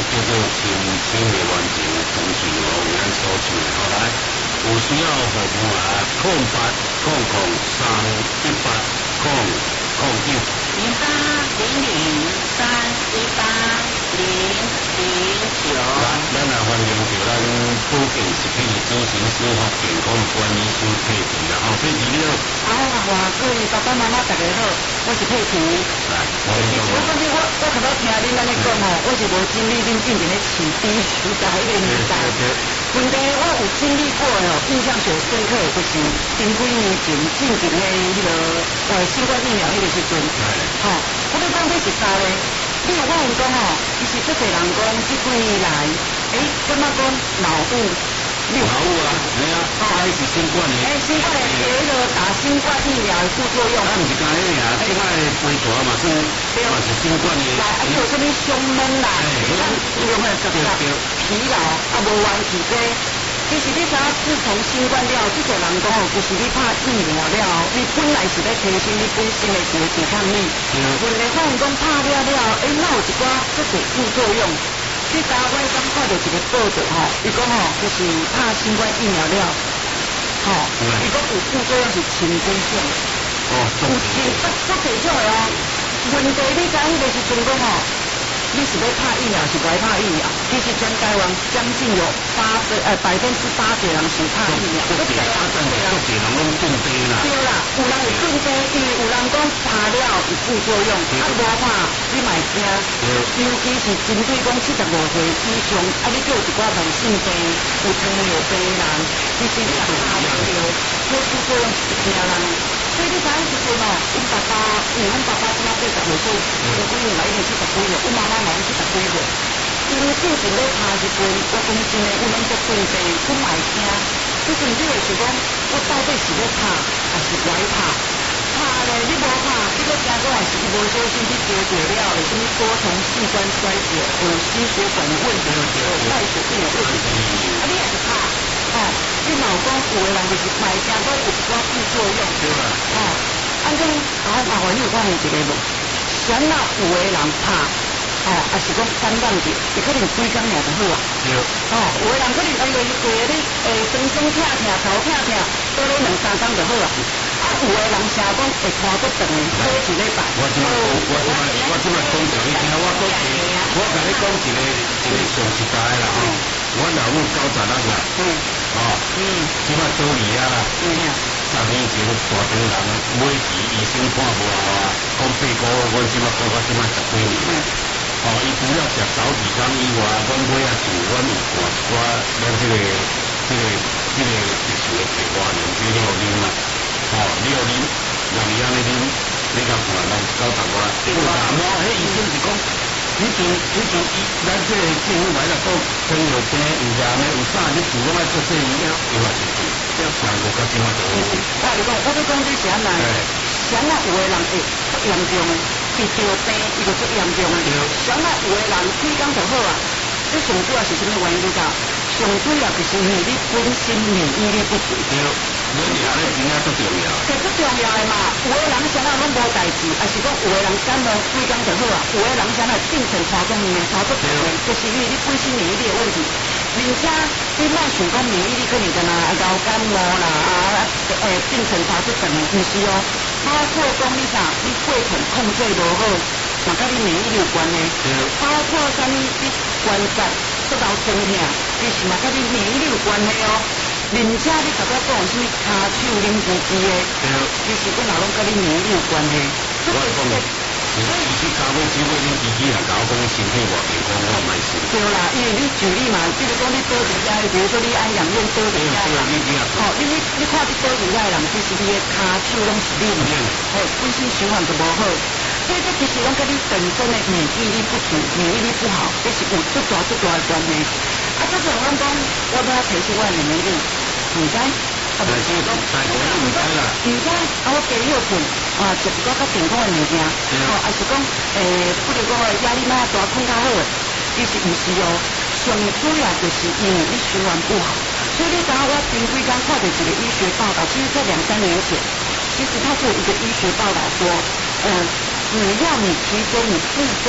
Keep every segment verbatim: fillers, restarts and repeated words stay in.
叫做清清的完成工序哦，有咱所唱的好来，有需要服务啊，空八空空三一八空空九零八零零三一八零零九。 来，咱来欢迎着咱保健食品的主持司法健康管理师佩婷啦，吼，佩婷你好。 好，我各位爸爸妈妈大家好，我是佩婷。 来，我其实我讲你，我我头拄听恁安尼讲吼，我是无经历恁进前咧起低时代迄个年代。问题我有经历过哦，印象最深刻就是前几年前进前的迄个呃新冠疫苗迄个时阵，吼，我要讲这是啥咧？你有发现讲吼，其实足侪人讲即几年来，诶，感觉讲脑雾。 有啊，系啊，还是新冠的。 诶，新冠的迄个打新冠疫苗的副作用。 啊，毋是讲迄个啊，即摆飞蛇嘛是嘛是新冠的。 来，啊，有啥物胸闷啦，你看有没有什么疲劳啊，无元气这。其实你知影，自从新冠了，即个人讲哦，就是你拍疫苗了，你本来是咧提升你本身的一个抵抗力。问题发现讲拍了了，诶，那有一寡即个副作用。你昨我刚看到一个报道吼，伊讲吼，就是拍新冠疫苗了，吼，伊讲有副作用是千几种， 哦， 有千足足几种的哦。问题你知迄个时阵讲吼，你是要拍疫苗是不爱拍疫苗？其实全台湾将近有八十呃百分之八十人是拍疫苗， 都几啊，真系都几人拢中低啦。 对啦，有人有中低，因为有人讲拍了有副作用，啊无拍你嘛会惊，尤其是针对讲七十五岁以上，啊你还有一寡慢性病、有糖尿病人，其实你若拍了，这副作用是惊人。所以你知影时阵哦，阮爸爸，因为阮爸爸即马八十五岁，有几年嘛已经七十几岁，阮妈妈嘛已经七十几岁。因为进前咧拍时阵，我讲真诶，阮拢足准备，阮嘛会惊。即阵你会想讲，我到底是要拍，还是不爱拍？拍咧，你无拍，你搁惊讲还是无小心去得罪了，有啥物多重器官衰竭，有心血管的问题，有坏血病的问题，啊，你也是拍。哦，你嘛有讲有诶人就是卖惊讲有一寡副作用， 对啦。 哦，安尼啊，麻烦你有发现一个无？谁若有诶人拍，哦，也是讲感染着，伊可能几工尔就好啊。 对。 哦，有诶人可能因为伊过咧诶酸酸痛痛、头痛痛，倒咧两三工就好啊。啊，有诶人成讲会拖足长诶，好一礼拜。 我即摆我即摆我即摆讲着你听，我讲我甲你讲一个一个上实在啦吼。我老母九十六啦， 嗯， 哦，嗯，即摆倒离啊啦， 嗯呀， 十年前大肠人买治医生看无效啊，讲八个月，阮即摆讲我即摆十几年，哦，伊除了食早治康以外，阮买啊厝，阮有换一寡咱即个即个即个特殊的白花莲，即个啉啦，哦，你有啉，让伊安尼啉，你甲看咱九十外，不打毛，迄医生是讲。以前以前伊咱这个政府来了讲，糖尿病有癌的有啥，你自讲爱做这物件，伊嘛是做，人国家即马都有。 我你讲，我要讲这是安那，谁若有诶人会足严重诶，伊着病伊就足严重诶。谁若有诶人几工就好啊，这上主要是什么原因你知道？上主要就是因为你本身免疫力不足。 对，免疫力真正足重要。 这足重要诶嘛，有诶人谁若拢无代志，还是讲有诶人感冒几工就好啊，有诶人谁若病程拖中年拖足长诶，就是因为你本身免疫力诶问题。而且你莫想讲免疫力可能干那会搞感冒啦，啊，诶，病程拖足长诶，毋是哦。包括讲你啥，你血糖控制无好，嘛甲你免疫力有关系。包括啥物，你关节骨头酸痛，其实嘛甲你免疫力有关系哦。而且你头拄讲啥物骹手啉咕叽诶，其实佮嘛拢甲你免疫力有关系。 我讲，其实咖啡只会恁自己来搞讲身体偌健康，我唔爱信。 对啦，因为你举例嘛，比如讲你倒伫遐，比如说你安养院倒伫遐人，哦，你你你看你倒伫遐人，其实你的骹手拢是恁，哦，本身循环就无好，所以这其实拢甲你本身的免疫力不足、免疫力不好，这是有足大足大的关系。啊，这种人讲，我要提升我的免疫力，唔知。啊，不是讲，唔知啦，唔知啊，我加药品啊，食一个较健康的物件，哦，还是讲，诶，不如讲压力嘛大，困较好诶，其实唔是哦，上主要就是因为你循环不好，所以你知影我前几天看到一个医学报道，其实在两三年前，其实它是有一个医学报道说，嗯，只要你提升你自身循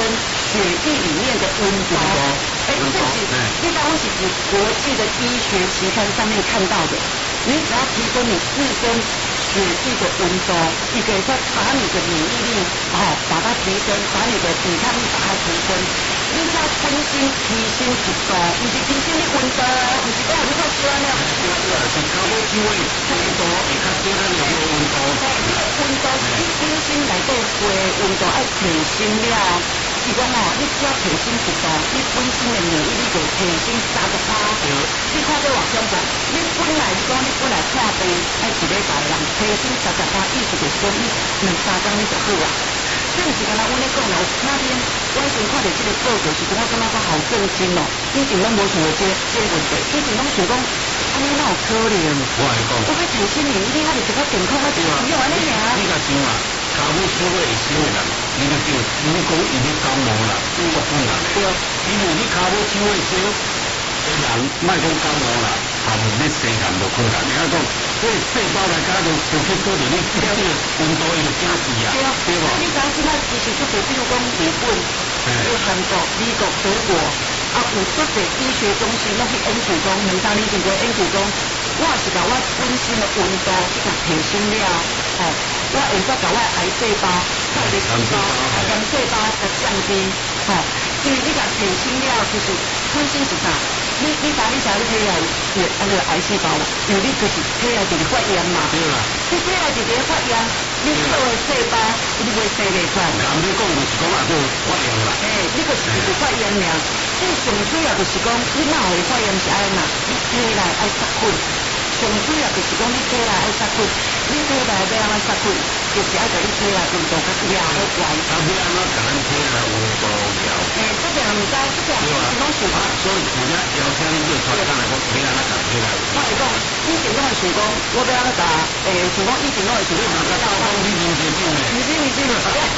血液里面的温度。哎，这是这东西是国际的医学期刊上面看到的。你只要提升你自身血液的温度，你可以说把你的免疫力哦把它提升，把你的抵抗力把它提升。你只要分心提升一度，不是提升你温度，不是讲你做酸了。 是差不多因为温度会较少咱有个温度。 温度是你本身内底血温度爱提升了。是讲哦，你只要提升一度，你本身的免疫力就提升三十趴。你看这偌恐怖！你本来是讲你本来破病，爱一礼拜人提升三十趴，意思就是讲你两三工你就好啊。这毋是干那阮咧讲啦，那天我先看到这个报告时，我感觉讲好震惊哦。以前拢无想过这这问题，以前拢想讲，安尼哪有可能？ 我来讲， 我要提升免疫力，我就食较健康，我就不要安尼尔。 你甲想啊，脚尾手尾会烧的人，你就叫你讲伊咧感冒啦，国本人对，因为你脚尾手尾烧的人，莫讲感冒啦，含咧生寒就困难。你讲讲，这细胞来讲就就去做着你这个温度伊就惊死啊，对无？ 你知影即摆其实足侪，比如讲日本、有韩国、美国、德国，啊有足侪医学中心拢去研究讲，两三年前过研究讲，我是甲我本身的温度去甲提升了，哦，我会使甲我癌细胞、癌的细胞、癌细胞甲降低，哦，因为你甲提升了，其实本身是啥？你你知你知你体内是安个癌细胞啦，因为你就是体内就是发炎嘛。 对啦。 你体内就是发炎，你做的细胞你袂生袂出来。 咁你讲就是讲啊，都发炎啦。 诶，你就是就是发炎尔。所以上主要就是讲，你哪会发炎是安那？你体内爱杀菌。上主要就是讲，你体内爱杀菌，你体内要安怎杀菌，就是爱甲你体内运动较了好乖。 啊，要安怎甲咱体内运动了？ 诶，这个唔知，这个是拢想法。 所以人家邀请你做出来，咱来讲，要安怎甲体内？ 我来讲，以前拢会想讲，我要安怎甲，诶，想讲以前拢会想讲， 大家讲你面前病咧， 你知你知啦。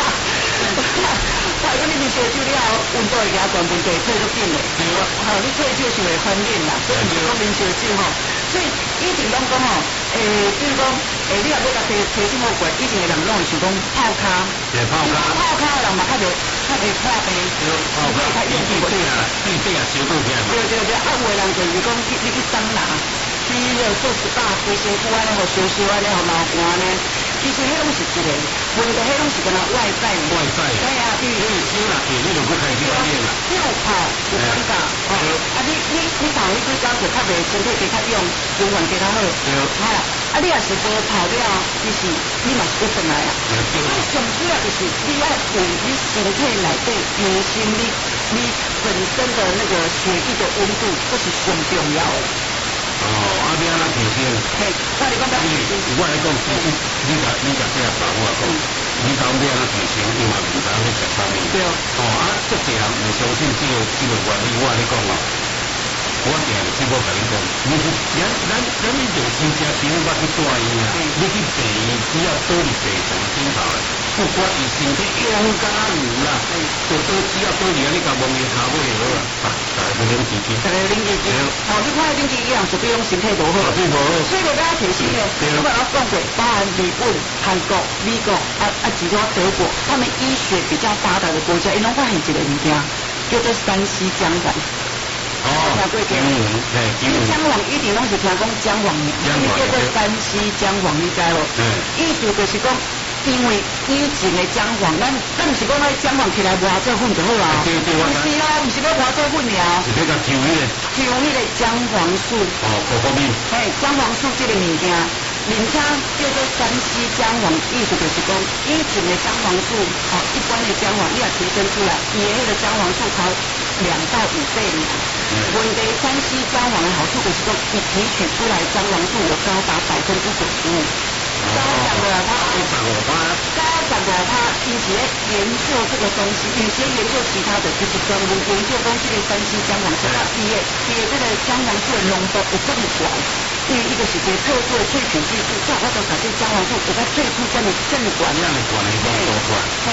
我讲你面烧酒了，温度会甲全部地退都变咧。 对啊。 吼，你退酒是会反应啦，所以毋是讲面烧酒吼。所以以前拢讲吼，诶，比如讲，诶，你若要甲提提升好过，以前的人拢会想讲泡脚。 对，泡脚。 泡脚的人嘛，较袂较袂破病。 对，泡脚。对对对啊，对对啊，烧倒起来嘛。对对对，啊，有的人就是讲去你去桑拿，去迄个做 S P A， 规身躯安尼，互烧烧安尼，互流汗呢。其实迄拢是一个，闻到迄拢是干那外在。 外在。 对啊，因为你烧啦，你就不开始锻炼啦。 你有泡有感觉，哦，啊你你你泡迄几工就较袂身体加较用，循环加较好。 对。 好啦，啊你若是无泡了，其实你嘛是要转来啊。所以上主要就是你要为你身体内底提升你你本身的那个血液的温度，这是上重要的。 哦，啊，你安怎提升？ 嘿，我来讲， 我来讲，你你甲你甲这爸我讲，你讲你安怎提升，因为唔知你食啥物。对。哦，啊，足侪人唔相信这个这个原理，我跟你讲哦，我定即个甲你讲，你去咱咱咱你就真正想捌去大医啊，你去病院只要倒伫病床顶头咧，不管伊身体勇敢有啦，就倒只要倒伫啊，你甲摸伊头尾就好啊，大家不能自己。 大家啉自己。哦，你看啉自己样，就比讲身体无好。 对无好。 所以就要提醒咧，我们要讲过，包含日本、韩国、美国啊啊，几多德国，他们医学比较发达的国家，因拢发现一个物件，叫做山西姜黄。 哦，姜黄，嘿，姜黄。 姜黄一定拢是听讲姜黄名，伊叫做山西姜黄，你知无？嗯。意思就是讲，因为以前的姜黄，咱咱毋是讲那姜黄起来磨做粉就好啊。对对。不是哦，毋是要磨做粉了。 是要甲抽迄个。 抽迄个姜黄素。 哦，各方面。 嘿，姜黄素这个物件，名称叫做山西姜黄，意思就是讲，以前的姜黄素，哦，一般的姜黄，你也提升出来，伊的迄个姜黄素才两到五倍呢。问题山西姜黄的好处就是说，你提取出来姜黄素有高达百分之九十五。高十五趴， 高十五趴， 高十五趴，并且研究这个东西，与其研究其他的，就是专门研究东西的山西姜黄，所以伊的伊的这个姜黄素的浓度有这么高，因为一个是一个特殊的萃取技术，像我都把这姜黄素给它萃出这么这么管， 这样的管的浓度管， 嘿。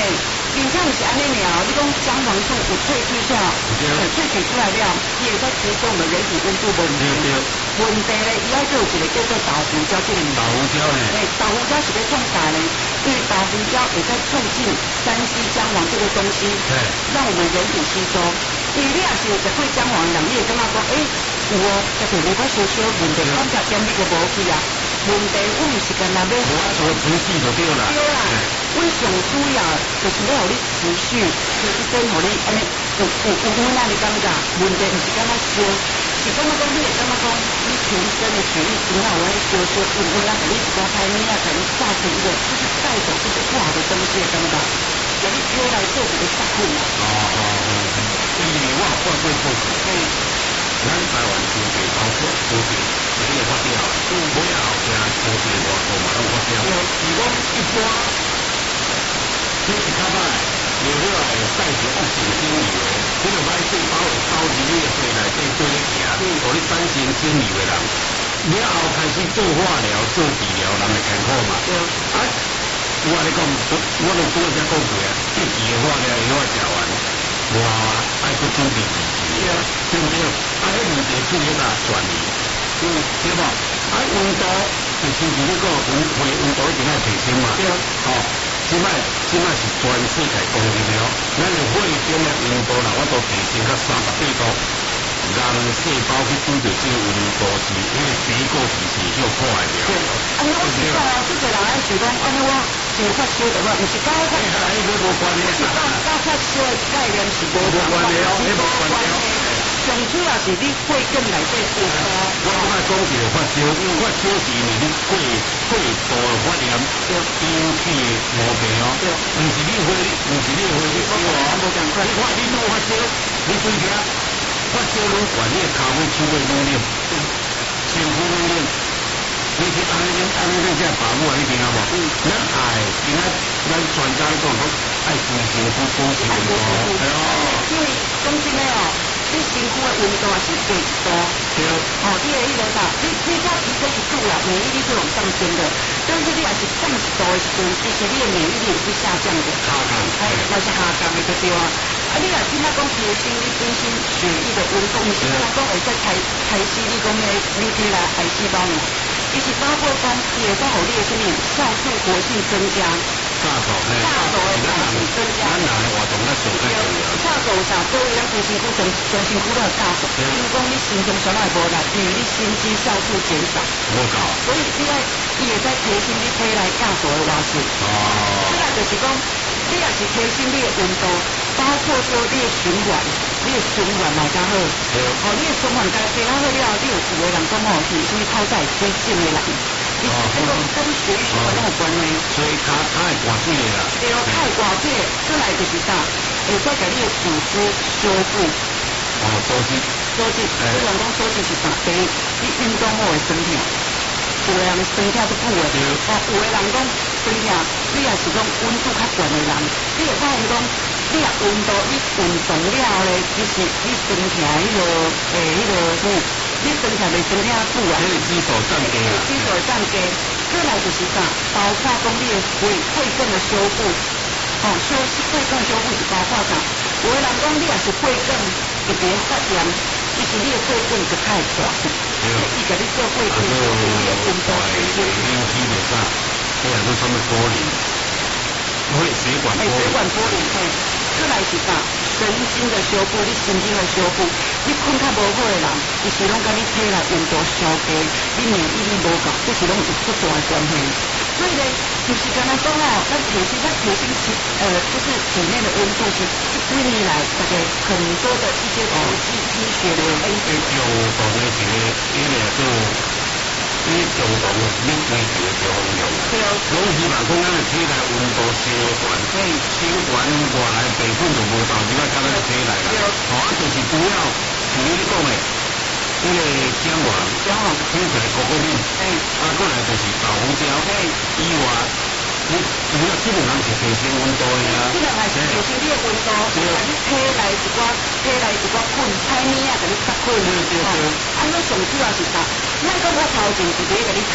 而且毋是安尼尔，你讲姜黄素有萃取下，萃取出来了，伊会在提升我们人体温度问题。问题咧，伊还佫有一个叫做豆胡椒这个物。 豆胡椒呢？ 诶，豆胡椒是要创啥呢？因为豆胡椒会在促进三烯姜黄这个东西，让我们人体吸收。因为你也是有食过姜黄的人，你会感觉讲，诶、欸，有哦，但是你我少少问题，感觉点你个无去啊。问题我毋是干那要我做持续就对啦。 对啦，阮上主要就是要互你持续，就是先互你安尼有有有阮那里感觉，问题毋是感觉烧，是感觉讲你会感觉讲你全身的血液循环有喺烧烧，有有那给你一个排面啊，给你造成一个就是带走这个不好的东西的感觉，给你推来做一个杀菌嘛。 哦哦哦，因为我有看过报告，咱台湾经济包括经济。这个发表，嗯，尾后听经济外国嘛拢发表。如果一般，天气较歹，热了会带着恶性肿瘤的，这个歹细胞会跑入你的肺内底对你行，互你产生肿瘤的人，了后开始做化疗、做治疗，人会艰苦嘛。对。啊，我跟你讲，我都拄仔才讲过啊，一期的化疗药食完，哇，爱搁准备二期的，对不对？啊，迄问题出现啊，转移。嗯，对无？啊，温度就亲像你讲，温会温度一定要提升嘛。对。哦，即摆即摆是全世界公认的哦，咱的血中的温度若我都提升到三十八度，让细胞去拄着这个温度是，迄个底固体是少破坏掉。对。啊，我是讲啊，即个人爱想讲，安尼我就发烧的话，毋是高发烧，迄无无关系。是高高发烧的概念是无关系哦，迄无关系。上主要是你血管内底有高。我我爱讲一个发烧，因为发烧是因为你过过度的发炎引起的毛病哦。对。毋是你血，毋是你血你烧哦。无共款。你看你若发烧，你嘴遐发烧愈悬，你的骹尾手尾愈冷，身躯愈冷。你是安尼安尼这把握你听无？嗯。咱爱今仔咱专家讲讲爱规身躯保持温度。哎哟。因为讲真诶哦。你身躯的温度也是低一度，对，哦，你的迄个啥，你你只提升一度啦，免疫力是往上升的，但是你也是降一度的时阵，其实你的免疫力也是下降的，下降，哎，那是下降的就对啊。啊，你若今仔讲提升你本身血液的温度，你是讲讲会使开开始你讲的你体内癌细胞呢？伊是包括讲，伊会使互你的什么酵素活性增加。酵素，酵素的活性增加。咱人的活动较上较重要。酵素有啥？所以咱规身躯全全身躯都有酵素。因为讲你心中酸奶无力，因为你心肌酵素减少。无够。所以你爱，伊会使提升你体内酵素的活性。哦。再来就是讲，你也是提升你的温度，包括说你的循环，你的循环来较好。对。哦，你的循环加加较好了，你有有的人讲哦，是属于透早水肿的人。你是这个跟血液循环拢有关系，所以它它会挂水的啦。对哦，它会挂水，再来就是啥？会使甲你的组织修复。哦，组织。组织，虽然讲组织是啥？第一，你运动后会酸痛，有的人酸痛都久的。对。哦，有的人讲酸痛，你也是讲温度较悬的人，你会发现讲，你若温度你运动了咧，其实你酸痛迄个诶，迄个什么？你身体袂身体啊久啊，迄个指数降低啊，指数降低。再来就是啥，包括讲你的肺肺管的修复，哦，修肺管修复是包括啥？有的人讲你也是肺管特别发炎，其实你的肺管就较会大，伊甲你做肺管修复，你的温度提升。引起的啥？迄个做什么玻璃？会血管玻璃。血管玻璃，嘿。再来是啥？神经的修复，你神经的修复，你困较无好的人，其实拢甲你体内温度烧低，你免疫力无够，这是拢有足大的关系。所以呢，就是刚才讲哦，咱提升咱提升体呃，就是体内的温度是这几年来大概很多的一些国际医学的研究。有同的一个一个做。你共同你追求的就方向，对哦，拢希望讲咱的体内温度升悬，升悬外来病菌就无到即摆到咱的体内啦。哦，啊，就是主要像你讲的，迄个姜黄，姜黄听起来高高冷，哎，啊，过来就是豆胡椒，哎，以外，你主要基本上是提升温度的啊。基本上是提升你的温度，对，你体内一寡体内一寡菌，歹物啊，甲你杀菌，对对对。啊，你上主要是啥？咱讲我头前是第一个你查，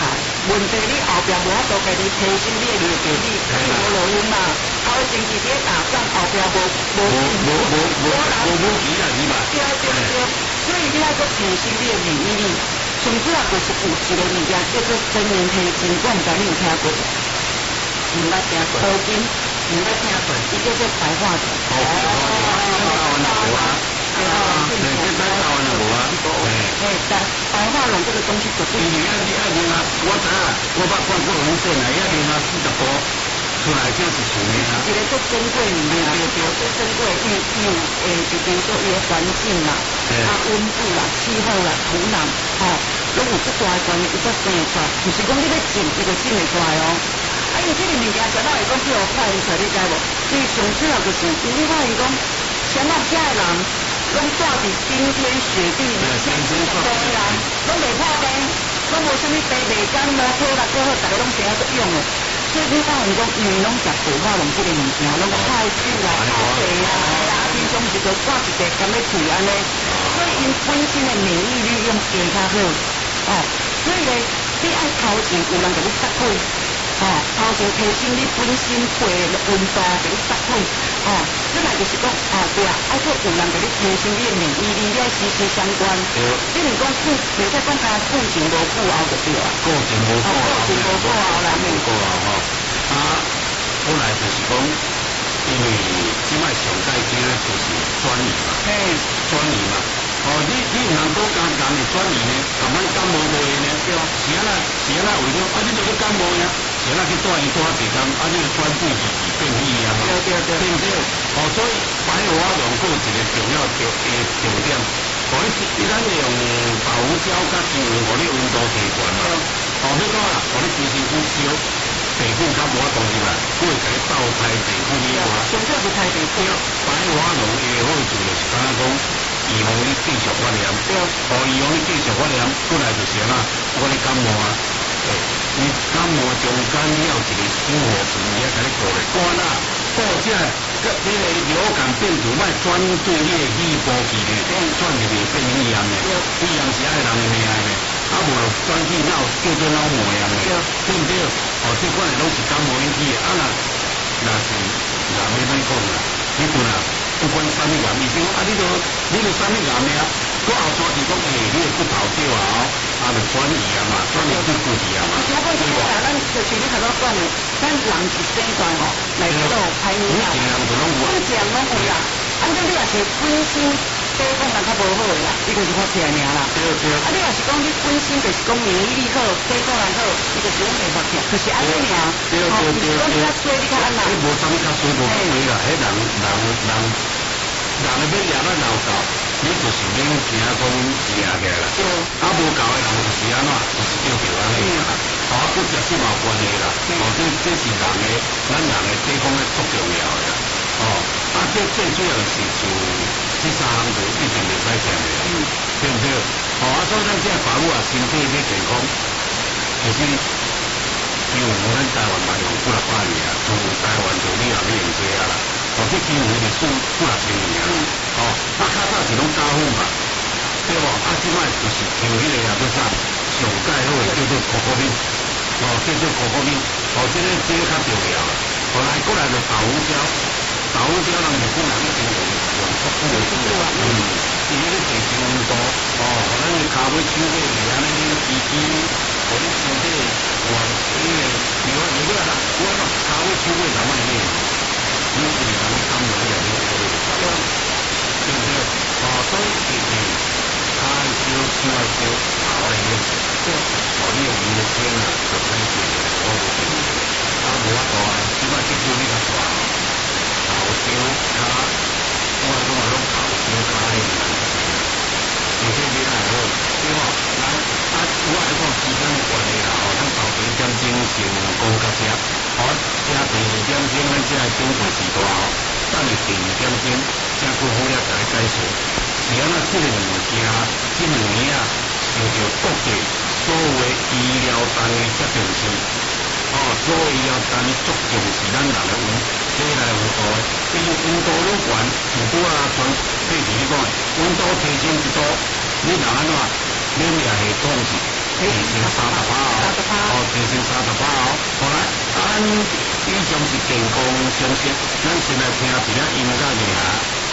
问题你后壁无法度家己提升你的业绩，你无路用嘛。后前期伫打仗，后壁无无无无无无武器啊，是吧？ 对对对，所以你爱搁提升你的免疫力。上主要就是有一个物件叫做真言提升，我毋知你有听过？毋捌听过。头巾，毋捌听过，伊叫做白化症。 哦，白化症。啊，对，这在台湾也无啊。 哎，白白化龙这个东西绝对。 因为啊，你爱用啊，我知影，我捌看过文献啊，要用啊四十度出来就是纯的啊。 一个做珍贵物件，对对，做珍贵，伊伊有诶，就比如说伊的环境啦，啊温度啦、气候啦、土壤，吼，拢有即大关系，伊才生出来。毋是讲你要种，伊就种会出来哦。啊，因为这个物件食到会讲叫发炎出来，你知无？因为上主要就是因为发现讲，像我遮的人。拢住伫冰天雪地，像十度的人，拢袂破病，拢无啥物病袂干，无体力过好，逐个拢生啊足勇的。所以你发现讲，因为拢食白化龙这个物件，拢泡酒啊、泡茶啊，哎呀，平常时就挂一个甘要嘴安尼，所以因本身的免疫力用加较好，哦，所以咧，你爱头前有人甲你杀开。哦，头前提升你本身肺的温度，给你杀开。哦，再来就是讲，哦对啊，爱做有人给你提升你的免疫力，你爱息息相关。对。你毋讲久，袂使讲他久前无久后就对啊。 久前无久后。 久前无久后啦， 无久后吼。啊，本来就是讲，因为即摆上界少就是转移嘛。嘿。转移嘛。哦，你你毋通讲讲讲的转移呢，咁样感冒无的呢？对。是安那是安那为了啊，你著去感冒呀。是那去带伊带地方，啊，你转对自己变异啊嘛，对对对，对不对？哦，所以白花龙有一个重要重诶重点，互你你咱用豆腐胶甲精油，互你温度提悬嘛。哦，要讲啦，互你全身愈烧，皮肤较无法度入来，佫会甲你倒胎皮肤以外， 上少是胎皮肤。 白花龙诶好处就是敢若讲，预防你继续发炎，对，哦，预防你继续发炎，佫来就是安那，我你感冒啊。你感冒中间了一个生活群，也甲你顾咧管啊，顾这个你个流感病毒莫转对你的耳部去咧，转入去变成炎的，肺炎是爱人的命的，啊无就转去脑叫做脑膜炎的，对不对？哦，这款的拢是感冒引起的，啊那那是人要怎讲啦？你讲啦，不管啥物炎，医生啊，你都你都啥物炎的啊？我后抓是讲，诶，你的骨头少啊，啊，就转移啊嘛，转移去骨体啊嘛。 其实我是讲啦，咱就是你头先讲的，咱人是生出来吼，来做排尿。 你尽量就拢有。 你尽量拢有啦，啊，你你也是本身抵抗力较无好的啦，你就是发起来尔啦。对对。啊，你也是讲你本身就是讲免疫力好，抵抗力好，你就是拢袂发起，就是安尼尔。对对对。哦，你较衰，你较安那。 你无啥物较衰，无衰啦，迄人人人人咧要养咱老狗。你就是免惊讲食起来啦，啊无够的人就是安怎，就是叫着安尼啦，啊佫食是嘛有关系啦，哦这这是人的，咱人的抵抗力足重要的啦，哦啊这最主要是像这三项就一定袂使食的啦，对不对？哦啊所以咱这法务啊身体要健康，其实因为咱台湾嘛用几啊百年啊，从台湾就你也免用这啊啦。哦，这几年历史几啊千年啊，哦，啊，较早是拢家伙嘛，对无？啊，即摆就是像迄个啊，叫啥上界好个叫做可可米，哦，叫做可可米，哦，这个这个较重要啦。后来过来就豆腐胶，豆腐胶人日本人已经用用足久的久啊，嗯，伊迄个提升温度，哦，互咱的骹尾手尾会安尼支支，互你身体换迄个，如果如果啦，我讲骹尾手尾怎么呢？你是人感冒也没有这个效果，对不对？哦，所以其实他烧烧啊烧，好来用，对，哦，你用五天啊，就开始好不病，啊，无法度啊，即摆这久你较大，头烧骹，我讲啊，拢头烧骹的人是，身体变还好，对无？来，啊，我来讲时间的关系啦，哦，咱头前点钟先讲到这。好，这第二点钟，咱这个中途时段哦，等于第二点钟，这久好了再来解说。是安那这个物件，这两年啊，受到国际所谓医疗单位较重视，哦，所谓医疗单位足重视咱人的温，这来温度，因为温度愈悬，像拄啊传佩奇你讲的，温度提升一度，你人安怎免疫系统是提升三十趴哦，哦，提升三十趴哦。好来，咱以上是健康常识，咱先来听一下音乐尔。